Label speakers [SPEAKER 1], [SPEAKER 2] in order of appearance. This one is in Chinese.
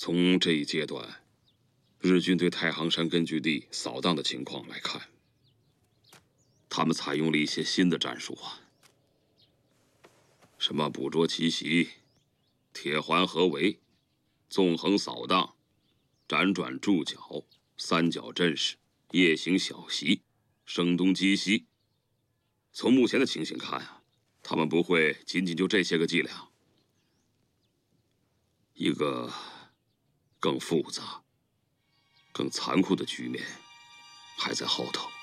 [SPEAKER 1] 从这一阶段，日军对太行山根据地扫荡的情况来看，他们采用了一些新的战术啊，什么捕捉奇袭、铁环合围、纵横扫荡、辗转驻脚、三角阵势、夜行小袭、声东击西。从目前的情形看啊，他们不会仅仅就这些个伎俩，一个更复杂、更残酷的局面还在后头。